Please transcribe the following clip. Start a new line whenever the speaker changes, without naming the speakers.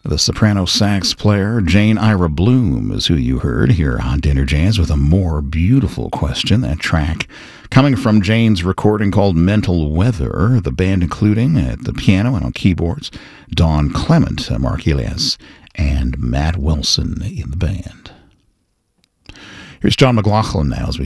The soprano sax player Jane Ira Bloom is who you heard here on Dinner Jazz with a more beautiful question. That track coming from Jane's recording called Mental Weather, the band including at the piano and on keyboards Don Clement, Mark Elias, and Matt Wilson in the band. Here's John McLaughlin now as we